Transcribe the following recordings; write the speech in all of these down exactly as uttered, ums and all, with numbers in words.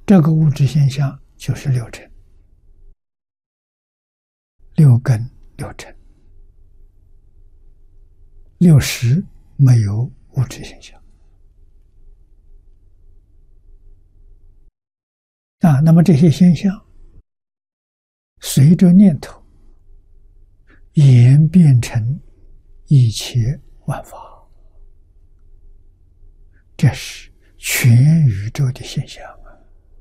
这个物质现象就是六尘、六根、六尘。六识没有物质现象啊，那么这些现象随着念头演变成一切万法，这是全宇宙的现象啊！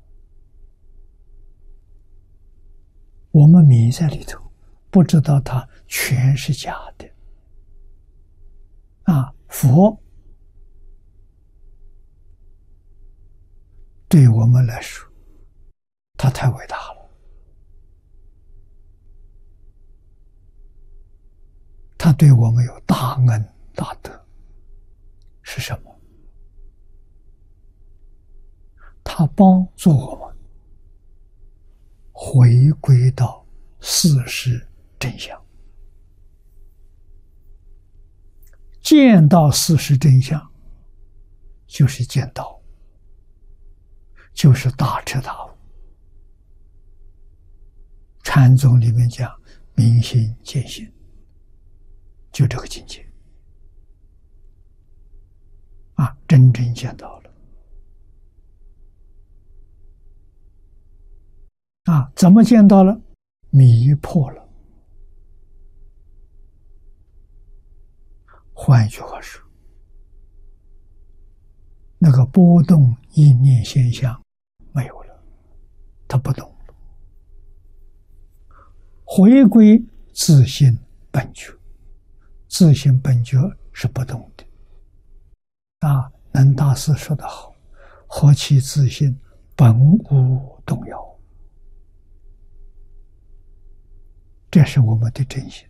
我们迷在里头，不知道它全是假的啊！佛对我们来说，他太伟大了，他对我们有大恩大德。是什么？他帮助我们回归到事实真相，见到事实真相，就是见到，就是大彻大悟。禅宗里面讲明心见性，就这个境界啊，真正见到了啊！怎么见到了？迷破了。换一句话说，那个波动意念现象没有了，它不动了，回归自性本觉。自性本觉是不动的啊！能大师说得好，何其自性本无动摇，这是我们的真心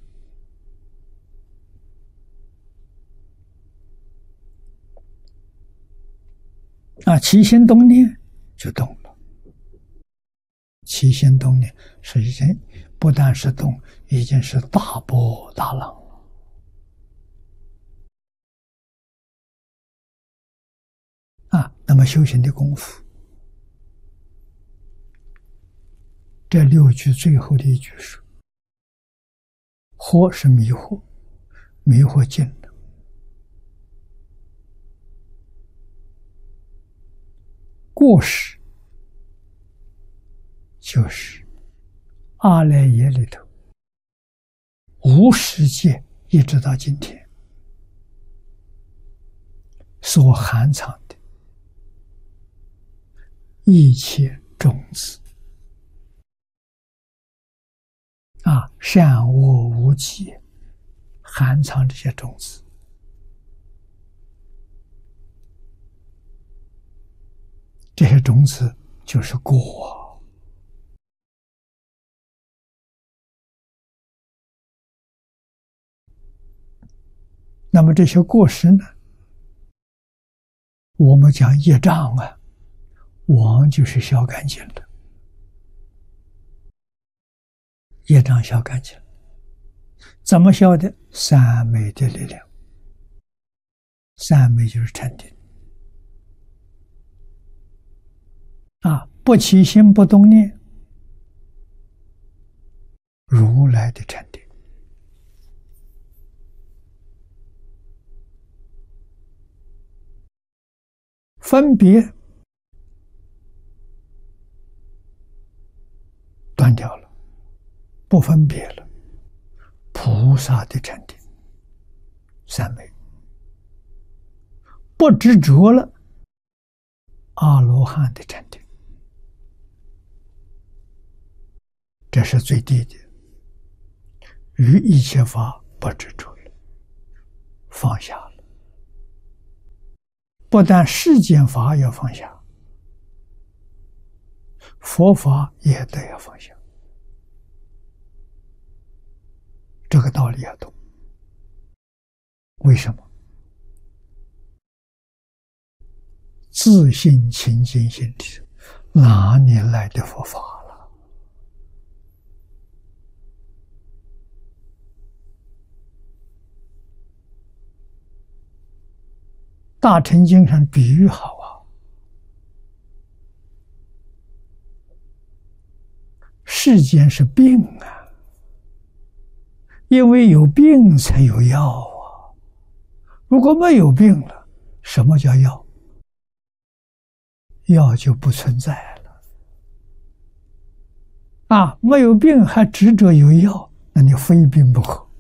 啊！起心动念就动了，起心动念是已经不但是动，已经是大波大浪了啊！那么修行的功夫，这六句最后的一句说：惑是迷惑，迷惑尽了，过失就是阿赖耶里头无始界一直到今天所含藏的一切种子啊，善恶无极，含藏这些种子，这些种子就是果。那么这些过失呢，我们讲业障啊，往就是消干净了，业障消干净了，怎么消的？三昧的力量。三昧就是禅定啊，不起心不动念，如来的禅定。分别断掉了，不分别了，菩萨的禅定，三昧。不执着了，阿罗汉的禅定，这是最低的。于一切法不执着了，放下了。不但世间法要放下，佛法也得要放下，这个道理要懂。为什么？自信清净心里哪里来的佛法了？大乘经上比喻好啊， 世间是病啊，因为有病才有药啊。如果没有病了，什么叫药？药就不存在了。啊，没有病还执着有药，那你非病不可。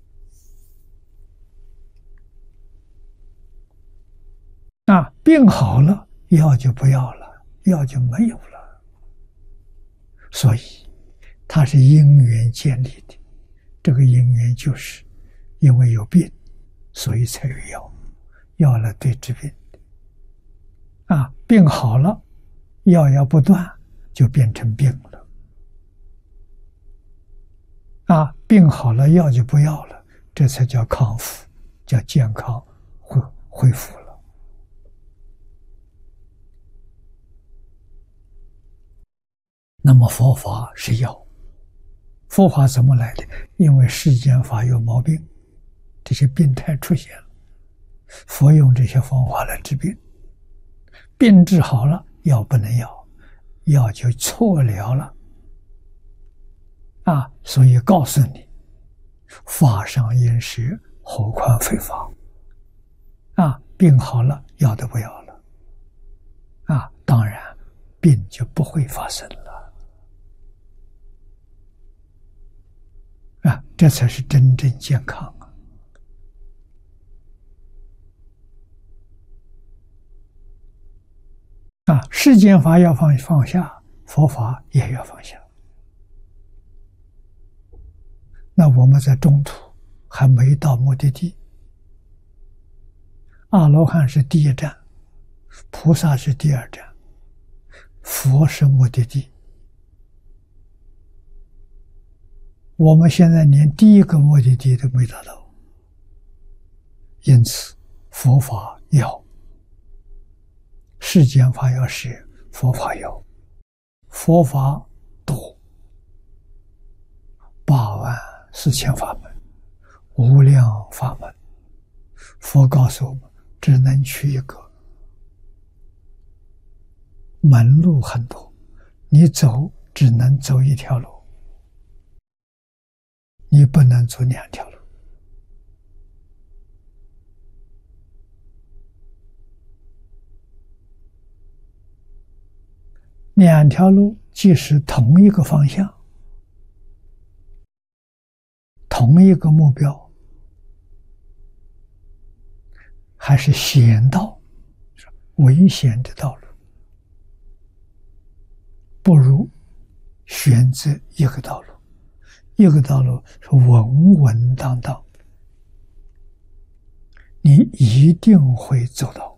啊，病好了，药就不要了，药就没有了。所以，它是因缘建立的。这个因缘就是因为有病，所以才有药，药来对治病。啊，病好了，药要不断，就变成病了。啊，病好了，药就不要了，这才叫康复，叫健康恢恢复了。那么佛法是药，佛法怎么来的？因为世间法有毛病，这些病态出现了，佛用这些方法来治病，病治好了，药不能要，药就错疗了。啊，所以告诉你，法上因时，何况非法。啊，病好了，药都不要了。啊，当然，病就不会发生了。啊，这才是真正健康啊！啊，世间法要放放下，佛法也要放下。那我们在中途还没到目的地，阿罗汉是第一站，菩萨是第二站，佛是目的地。我们现在连第一个目的地都没达到，因此佛法要，世间法要是佛法要，佛法多，八万四千法门，无量法门。佛告诉我们，只能取一个，门路很多，你走只能走一条路。你不能走两条路。两条路既是同一个方向，同一个目标，还是险道，危险的道路，不如选择一个道路。一个道路是稳稳当当，你一定会走到。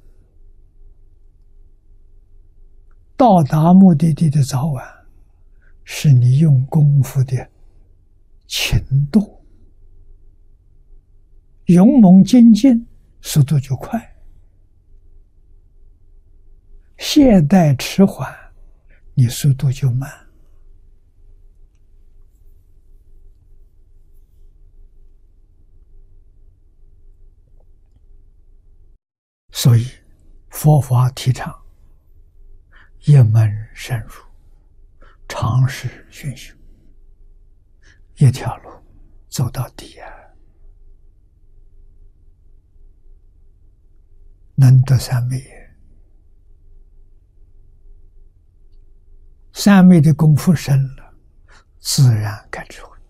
到达目的地的早晚，是你用功夫的勤度。勇猛精进，速度就快；懈怠迟缓，你速度就慢。所以，佛法提倡一门深入，长时熏修，一条路走到底啊！能得三昧，三昧的功夫深了，自然开智慧。